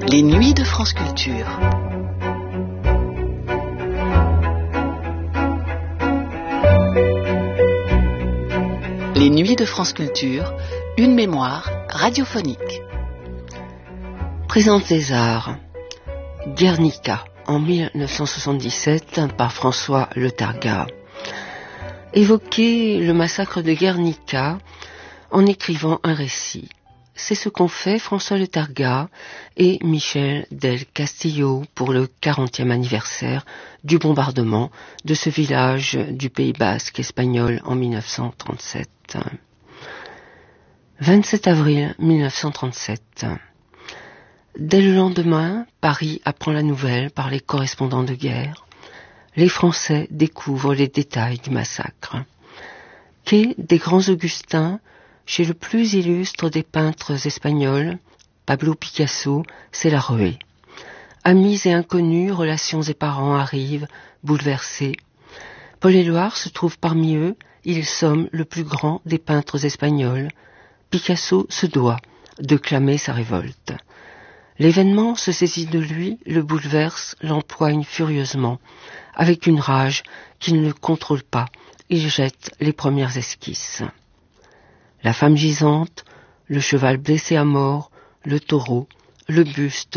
Les nuits de France Culture. Les nuits de France Culture, une mémoire radiophonique. Présente des arts. Guernica, en 1977, par François Letarga. Évoquer le massacre de Guernica en écrivant un récit. C'est ce qu'ont fait François Letarga et Michel del Castillo pour le 40e anniversaire du bombardement de ce village du Pays Basque espagnol en 1937. 27 avril 1937. Dès le lendemain, Paris apprend la nouvelle par les correspondants de guerre. Les Français découvrent les détails du massacre. Quai des Grands Augustins, chez le plus illustre des peintres espagnols, Pablo Picasso, c'est la ruée. Amis et inconnus, relations et parents arrivent, bouleversés. Paul Éluard se trouve parmi eux, il somme le plus grand des peintres espagnols. Picasso se doit de clamer sa révolte. L'événement se saisit de lui, le bouleverse, l'empoigne furieusement. Avec une rage qu'il ne contrôle pas, il jette les premières esquisses. La femme gisante, le cheval blessé à mort, le taureau, le buste